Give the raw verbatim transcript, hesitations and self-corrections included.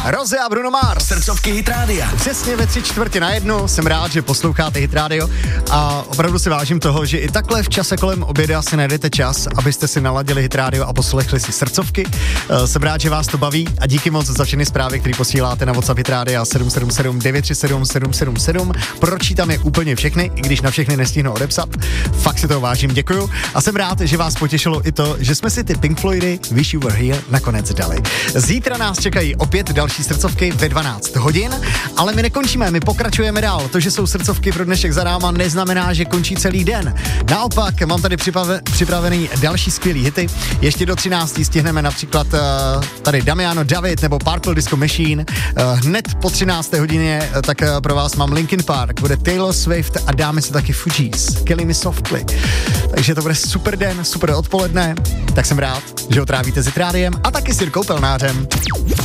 Roze a Bruno Mars. Srdcovky Hit Rádia. Přesně ve tři čtvrtě na jednu, jsem rád, že posloucháte Hit Radio a opravdu si vážím toho, že i takhle v čase kolem oběda si najdete čas, abyste si naladili Hit Radio a poslechli si srdcovky. Uh, jsem rád, že vás to baví a díky moc za všechny zprávy, které posíláte na WhatsApp Hit Radio sedm sedm sedm devět tři sedm sedm sedm sedm. Pročítám je úplně všechny, i když na všechny nestihnu odepsat. Fakt si toho vážím, děkuju. A jsem rád, že vás potěšilo i to, že jsme si ty Pink Floydy Wish You Were Here nakonec dali. Zítra nás čekají opět další srdcovky ve dvanáct hodin, ale my nekončíme, my pokračujeme dál. To, že jsou srdcovky pro dnešek za náma, neznamená, že končí celý den. Naopak, mám tady připrave, připravený další skvělý hity. Ještě do třinácti stihneme například uh, tady Damiano David nebo Purple Disco Machine. Uh, hned po třinácté hodině uh, tak uh, pro vás mám Linkin Park, bude Taylor Swift a dáme si taky Fugees, Killing Me Softly. Takže to bude super den, super odpoledne, tak jsem rád, že ho trávíte s Hit Rádiem a taky s Jirkou Pelnářem.